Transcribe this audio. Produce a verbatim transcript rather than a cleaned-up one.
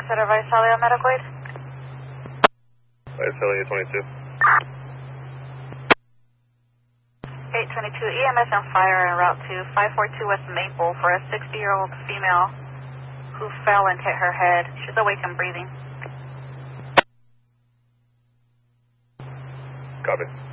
Center Visalia Medical Aid. Visalia twenty-two. eight twenty-two, E M S on fire en route to five four two West Maple for a sixty-year-old female who fell and hit her head. She's awake and breathing. Copy.